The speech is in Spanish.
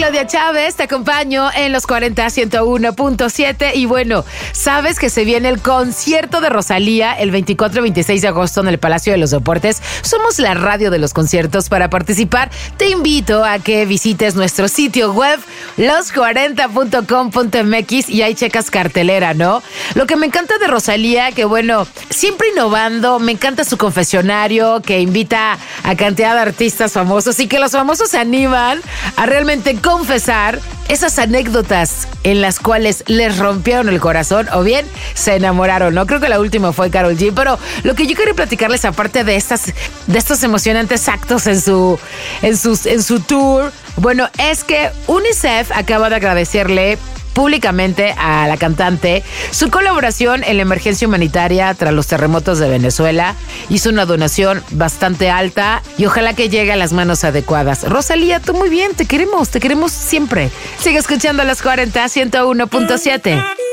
Claudia Chávez, te acompaño en los 40 101.7 y bueno, sabes que se viene el concierto de Rosalía el 24 y 26 de agosto en el Palacio de los Deportes. Somos la radio de los conciertos. Para participar, te invito a que visites nuestro sitio web los40.com.mx y ahí checas cartelera, ¿no? Lo que me encanta de Rosalía, que bueno, siempre innovando, me encanta su confesionario, que invita a cantidad de artistas famosos y que los famosos se animan a realmente confesar esas anécdotas en las cuales les rompieron el corazón o bien se enamoraron, ¿no? Creo que la última fue Karol G, pero lo que yo quería platicarles, aparte de estos emocionantes actos en su tour, bueno, es que UNICEF acaba de agradecerle públicamente a la cantante su colaboración en la emergencia humanitaria tras los terremotos de Venezuela. Hizo una donación bastante alta y ojalá que llegue a las manos adecuadas. Rosalía, tú muy bien, te queremos siempre. Sigue escuchando a las 40 101.7.